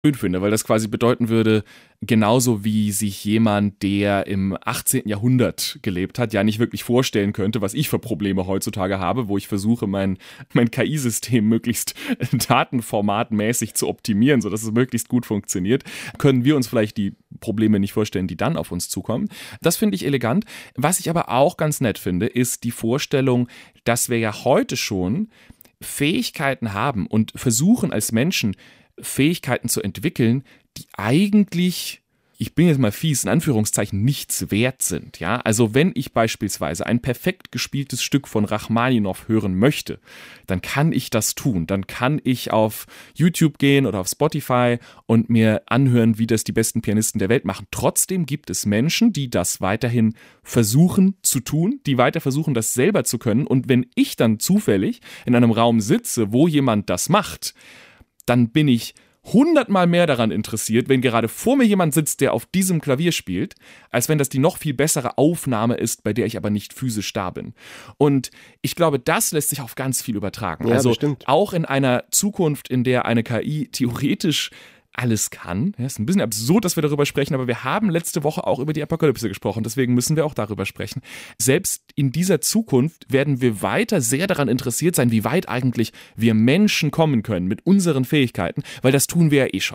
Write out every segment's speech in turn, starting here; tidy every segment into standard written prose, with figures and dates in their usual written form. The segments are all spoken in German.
schön finde, weil das quasi bedeuten würde, genauso wie sich jemand, der im 18. Jahrhundert gelebt hat, ja nicht wirklich vorstellen könnte, was ich für Probleme heutzutage habe, wo ich versuche, mein KI-System möglichst datenformatmäßig zu optimieren, sodass es möglichst gut funktioniert, können wir uns vielleicht die Probleme nicht vorstellen, die dann auf uns zukommen. Das finde ich elegant. Was ich aber auch ganz nett finde, ist die Vorstellung, dass wir ja heute schon Fähigkeiten haben und versuchen als Menschen Fähigkeiten zu entwickeln, die eigentlich, ich bin jetzt mal fies, in Anführungszeichen, nichts wert sind. Ja? Also wenn ich beispielsweise ein perfekt gespieltes Stück von Rachmaninow hören möchte, dann kann ich das tun. Dann kann ich auf YouTube gehen oder auf Spotify und mir anhören, wie das die besten Pianisten der Welt machen. Trotzdem gibt es Menschen, die das weiterhin versuchen zu tun, die weiter versuchen, das selber zu können. Und wenn ich dann zufällig in einem Raum sitze, wo jemand das macht, dann bin ich 100-mal mehr daran interessiert, wenn gerade vor mir jemand sitzt, der auf diesem Klavier spielt, als wenn das die noch viel bessere Aufnahme ist, bei der ich aber nicht physisch da bin. Und ich glaube, das lässt sich auf ganz viel übertragen. Ja, also bestimmt. Auch in einer Zukunft, in der eine KI theoretisch alles kann. Ja, ist ein bisschen absurd, dass wir darüber sprechen, aber wir haben letzte Woche auch über die Apokalypse gesprochen, deswegen müssen wir auch darüber sprechen. Selbst in dieser Zukunft werden wir weiter sehr daran interessiert sein, wie weit eigentlich wir Menschen kommen können mit unseren Fähigkeiten, weil das tun wir ja eh schon.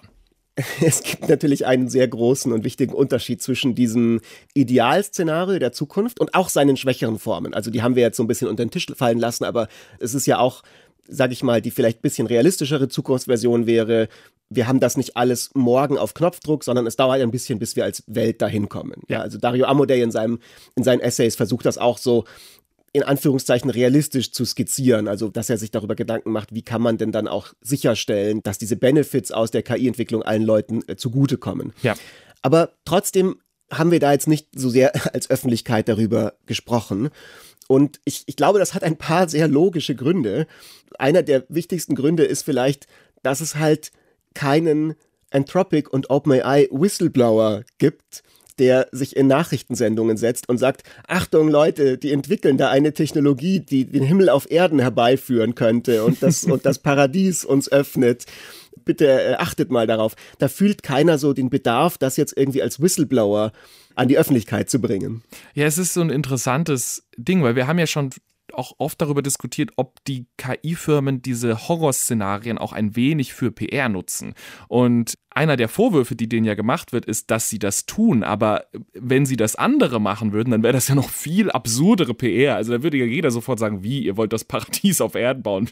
Es gibt natürlich einen sehr großen und wichtigen Unterschied zwischen diesem Idealszenario der Zukunft und auch seinen schwächeren Formen. Also die haben wir jetzt so ein bisschen unter den Tisch fallen lassen, aber es ist ja auch, sage ich mal, die vielleicht ein bisschen realistischere Zukunftsversion wäre, wir haben das nicht alles morgen auf Knopfdruck, sondern es dauert ein bisschen, bis wir als Welt dahin kommen. Ja, also Dario Amodei in seinen Essays versucht das auch so in Anführungszeichen realistisch zu skizzieren, also dass er sich darüber Gedanken macht, wie kann man denn dann auch sicherstellen, dass diese Benefits aus der KI-Entwicklung allen Leuten zugutekommen. Ja. Aber trotzdem haben wir da jetzt nicht so sehr als Öffentlichkeit darüber gesprochen. Und ich glaube, das hat ein paar sehr logische Gründe. Einer der wichtigsten Gründe ist vielleicht, dass es halt keinen Anthropic und OpenAI Whistleblower gibt, der sich in Nachrichtensendungen setzt und sagt, Achtung Leute, die entwickeln da eine Technologie, die den Himmel auf Erden herbeiführen könnte und das Paradies uns öffnet. Bitte achtet mal darauf. Da fühlt keiner so den Bedarf, das jetzt irgendwie als Whistleblower an die Öffentlichkeit zu bringen. Ja, es ist so ein interessantes Ding, weil wir haben ja schon auch oft darüber diskutiert, ob die KI-Firmen diese Horrorszenarien auch ein wenig für PR nutzen. Und einer der Vorwürfe, die denen ja gemacht wird, ist, dass sie das tun. Aber wenn sie das andere machen würden, dann wäre das ja noch viel absurdere PR. Also da würde ja jeder sofort sagen, wie, ihr wollt das Paradies auf Erden bauen.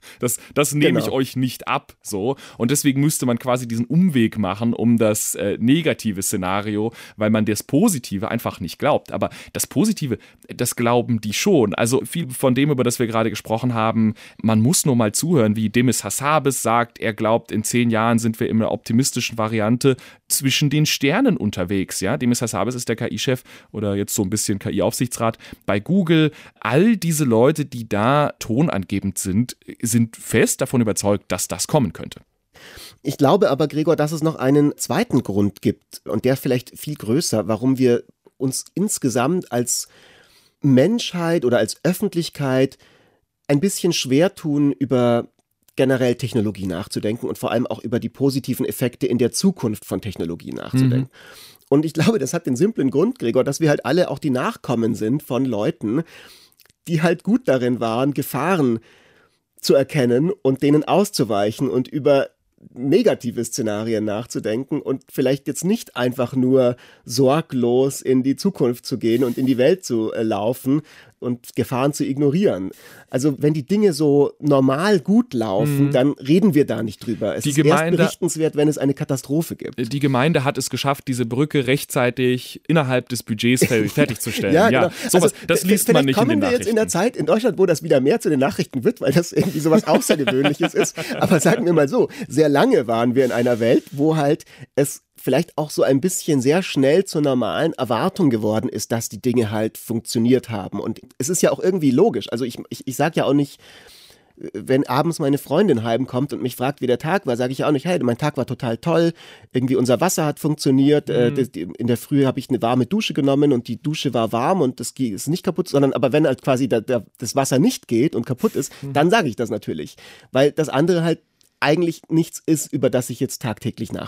Das nehme ich euch nicht ab. So. Und deswegen müsste man quasi diesen Umweg machen, um das negative Szenario, weil man das Positive einfach nicht glaubt. Aber das Positive, das glauben die schon. Also viel von dem, über das wir gerade gesprochen haben, man muss nur mal zuhören, wie Demis Hassabis sagt, er glaubt, in 10 Jahren sind wir in einer optimistischen Variante zwischen den Sternen unterwegs. Ja? Demis Hassabis ist der KI-Chef oder jetzt so ein bisschen KI-Aufsichtsrat bei Google. All diese Leute, die da tonangebend sind fest davon überzeugt, dass das kommen könnte. Ich glaube aber, Gregor, dass es noch einen zweiten Grund gibt und der vielleicht viel größer, warum wir uns insgesamt als Menschheit oder als Öffentlichkeit ein bisschen schwer tun, über generell Technologie nachzudenken und vor allem auch über die positiven Effekte in der Zukunft von Technologie nachzudenken. Und ich glaube, das hat den simplen Grund, Gregor, dass wir halt alle auch die Nachkommen sind von Leuten, die halt gut darin waren, Gefahren zu erkennen und denen auszuweichen und über negative Szenarien nachzudenken und vielleicht jetzt nicht einfach nur sorglos in die Zukunft zu gehen und in die Welt zu laufen und Gefahren zu ignorieren. Also wenn die Dinge so normal gut laufen, dann reden wir da nicht drüber. Es ist erst berichtenswert, wenn es eine Katastrophe gibt. Die Gemeinde hat es geschafft, diese Brücke rechtzeitig innerhalb des Budgets fertigzustellen. Ja, genau. Sowas, das liest man nicht in den kommen wir jetzt in der Zeit in Deutschland, wo das wieder mehr zu den Nachrichten wird, weil das irgendwie sowas Außergewöhnliches ist. Aber sagen wir mal so, sehr lange waren wir in einer Welt, wo halt es vielleicht auch so ein bisschen sehr schnell zur normalen Erwartung geworden ist, dass die Dinge halt funktioniert haben. Und es ist ja auch irgendwie logisch. Also ich sage ja auch nicht, wenn abends meine Freundin heimkommt und mich fragt, wie der Tag war, sage ich ja auch nicht, hey, mein Tag war total toll, irgendwie unser Wasser hat funktioniert, in der Früh habe ich eine warme Dusche genommen und die Dusche war warm und das ist nicht kaputt, sondern aber wenn halt quasi das Wasser nicht geht und kaputt ist, dann sage ich das natürlich. Weil das andere halt eigentlich nichts ist, über das ich jetzt tagtäglich nachdenke.